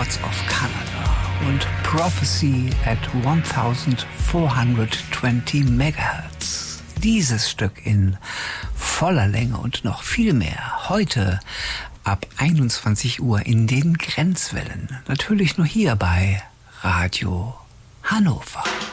Chords of Canada und Prophecy at 1420 MHz. Dieses Stück in voller Länge und noch viel mehr heute ab 21 Uhr in den Grenzwellen. Natürlich nur hier bei Radio Hannover.